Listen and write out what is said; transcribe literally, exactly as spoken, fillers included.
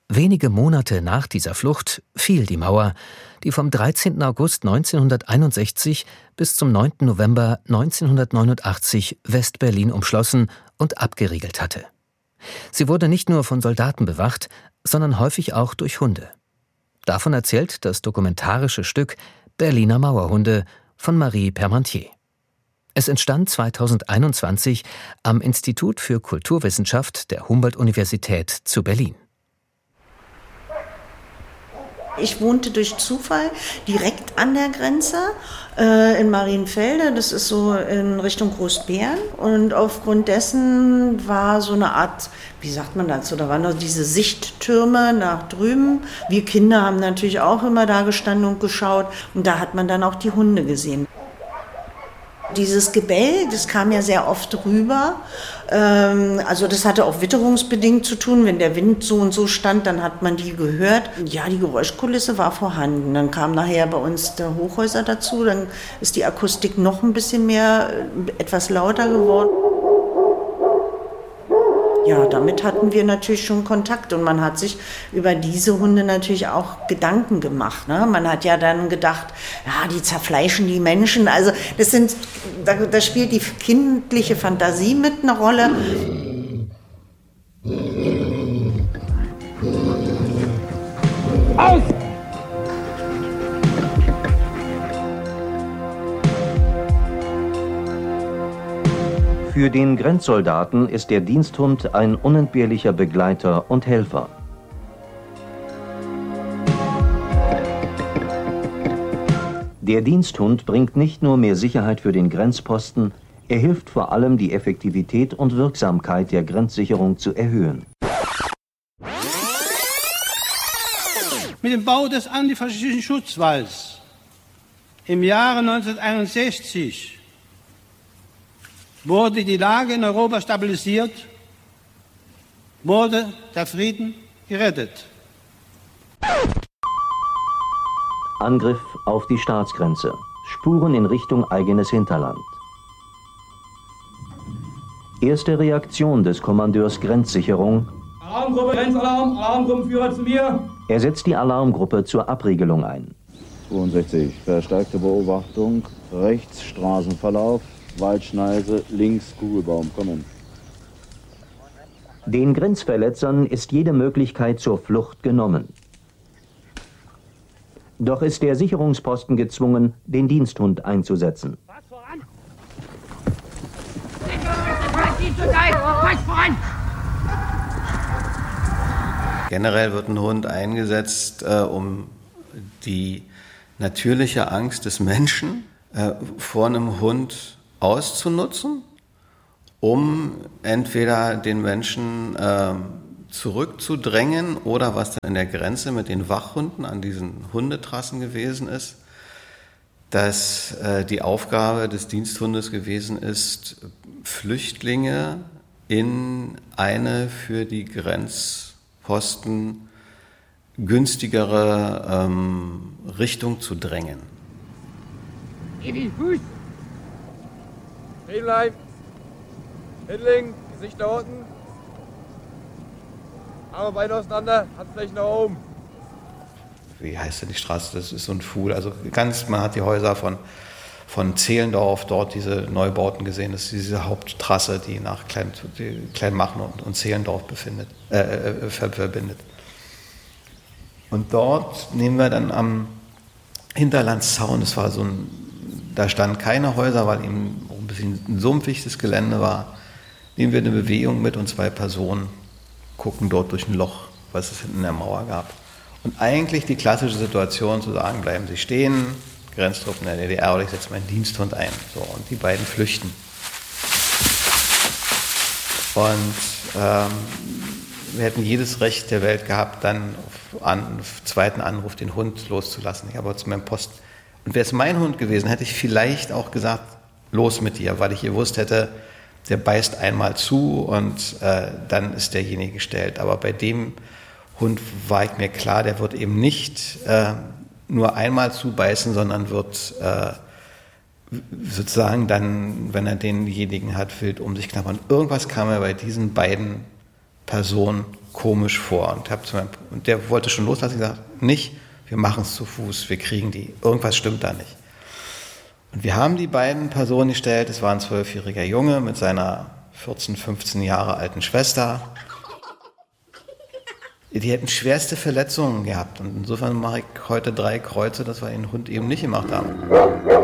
Wenige Monate nach dieser Flucht fiel die Mauer, die vom dreizehnten August neunzehnhunderteinundsechzig bis zum neunten November neunzehnhundertneunundachtzig West-Berlin umschlossen und abgeriegelt hatte. Sie wurde nicht nur von Soldaten bewacht, sondern häufig auch durch Hunde. Davon erzählt das dokumentarische Stück »Berliner Mauerhunde« von Marie Parmentier. Es entstand zweitausendeinundzwanzig am Institut für Kulturwissenschaft der Humboldt-Universität zu Berlin. Ich wohnte durch Zufall direkt an der Grenze äh, in Marienfelde, das ist so in Richtung Großbären. Und aufgrund dessen war so eine Art, wie sagt man dazu, da waren noch diese Sichttürme nach drüben. Wir Kinder haben natürlich auch immer da gestanden und geschaut und da hat man dann auch die Hunde gesehen. Dieses Gebell, das kam ja sehr oft rüber. Ähm, also das hatte auch witterungsbedingt zu tun. Wenn der Wind so und so stand, dann hat man die gehört. Ja, die Geräuschkulisse war vorhanden. Dann kam nachher bei uns der Hochhäuser dazu. Dann ist die Akustik noch ein bisschen mehr, etwas lauter geworden. Ja, damit hatten wir natürlich schon Kontakt und man hat sich über diese Hunde natürlich auch Gedanken gemacht. Ne? Man hat ja dann gedacht, ja, die zerfleischen die Menschen. Also das sind, da, da spielt die kindliche Fantasie mit eine Rolle. Aus! Für den Grenzsoldaten ist der Diensthund ein unentbehrlicher Begleiter und Helfer. Der Diensthund bringt nicht nur mehr Sicherheit für den Grenzposten, er hilft vor allem, die Effektivität und Wirksamkeit der Grenzsicherung zu erhöhen. Mit dem Bau des antifaschistischen Schutzwalls im Jahre neunzehnhunderteinundsechzig wurde die Lage in Europa stabilisiert, wurde der Frieden gerettet. Angriff auf die Staatsgrenze. Spuren in Richtung eigenes Hinterland. Erste Reaktion des Kommandeurs Grenzsicherung. Alarmgruppe, Grenzalarm, Alarmgruppenführer zu mir. Er setzt die Alarmgruppe zur Abriegelung ein. zweiundsechzig, verstärkte Beobachtung, rechts Straßenverlauf. Waldschneise, links Kugelbaum, kommen. Den Grenzverletzern ist jede Möglichkeit zur Flucht genommen. Doch ist der Sicherungsposten gezwungen, den Diensthund einzusetzen. Pass voran! Pass voran! Generell wird ein Hund eingesetzt, äh, um die natürliche Angst des Menschen äh, vor einem Hund auszunutzen, um entweder den Menschen äh, zurückzudrängen oder was dann an der Grenze mit den Wachhunden an diesen Hundetrassen gewesen ist, dass äh, die Aufgabe des Diensthundes gewesen ist, Flüchtlinge in eine für die Grenzposten günstigere ähm, Richtung zu drängen. Stehen bleiben. Hinlegen, Gesicht da unten. Arme, Beine auseinander, Handflächen nach oben. Wie heißt denn die Straße? Das ist so ein Fuhl. Also ganz, man hat die Häuser von, von Zehlendorf, dort diese Neubauten gesehen. Das ist diese Haupttrasse, die nach Klein, die Kleinmachnow und, und Zehlendorf befindet, äh, verbindet. Und dort nehmen wir dann am Hinterlandszaun, das war so ein, da standen keine Häuser, weil eben ein bisschen ein sumpfiges Gelände war, nehmen wir eine Bewegung mit und zwei Personen gucken dort durch ein Loch, was es hinten in der Mauer gab. Und eigentlich die klassische Situation zu sagen, bleiben Sie stehen, Grenztruppen in der D D R, oder ich setze meinen Diensthund ein. So, und die beiden flüchten. Und ähm, wir hätten jedes Recht der Welt gehabt, dann auf, an, auf zweiten Anruf den Hund loszulassen. Ich habe zu meinem Post. Und wäre es mein Hund gewesen, hätte ich vielleicht auch gesagt, los mit dir, weil ich gewusst hätte, der beißt einmal zu und äh, dann ist derjenige gestellt. Aber bei dem Hund war ich mir klar, der wird eben nicht äh, nur einmal zubeißen, sondern wird äh, sozusagen dann, wenn er denjenigen hat, wild um sich knabbern. Irgendwas kam mir bei diesen beiden Person komisch vor. Und, hab zu meinem, und der wollte schon loslassen. Ich gesagt, nicht, wir machen es zu Fuß, wir kriegen die. Irgendwas stimmt da nicht. Und wir haben die beiden Personen gestellt. Es war ein zwölfjähriger Junge mit seiner vierzehn, fünfzehn Jahre alten Schwester. Die hätten schwerste Verletzungen gehabt. Und insofern mache ich heute drei Kreuze, dass wir den Hund eben nicht gemacht haben.